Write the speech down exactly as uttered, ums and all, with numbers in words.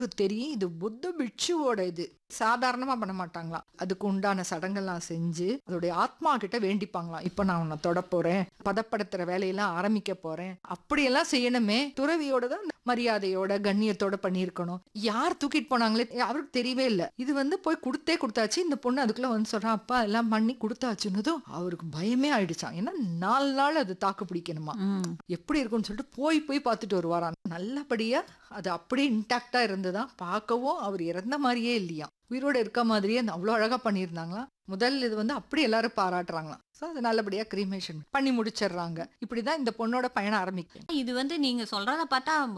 தெரியும் இது புத்த பிட்சுவோட இது சாதாரணமா பண்ண மாட்டாங்களாம். அதுக்கு உண்டான சடங்கெல்லாம் செஞ்சு அதோடைய ஆத்மா கிட்ட வேண்டிப்பாங்களாம். இப்ப நான் உன்னை தொட போறேன், பதப்படுத்துற வேலையெல்லாம் ஆரம்பிக்க போறேன், அப்படியெல்லாம் செய்யணுமே. துறவியோட தான் மரியாதையோட கண்ணியத்தோட பண்ணியிருக்கணும். யார் தூக்கிட்டு போனாங்களே அவருக்கு தெரியவே இல்லை. இது வந்து போய் கொடுத்தே கொடுத்தாச்சு. இந்த பொண்ணு அதுக்குள்ள வந்து சொல்றான், அப்பா எல்லாம் பண்ணி கொடுத்தாச்சுன்னதும் அவருக்கு பயமே ஆயிடுச்சான். ஏன்னா நாலு நாள் அது தாக்கு பிடிக்கணுமா, எப்படி இருக்கும்னு சொல்லிட்டு போய் போய் பார்த்துட்டு வருவாராம். நல்லபடியா அது அப்படியே இன்டாக்டா இருந்துதான். பார்க்கவும் அவர் இறந்த மாதிரியே இல்லையா, உயிரோட இருக்க மாதிரியே அவ்வளோ அழகா பண்ணியிருந்தாங்களா. முதல் இது வந்து அப்படி எல்லாரும் பாராட்டுறாங்களாம். ஸோ அது நல்லபடியா கிரீமேஷன் பண்ணி முடிச்சிடுறாங்க. இப்படிதான் இந்த பொண்ணோட பயணம் ஆரம்பிக்கும். இது வந்து நீங்க சொல்றத பார்த்தா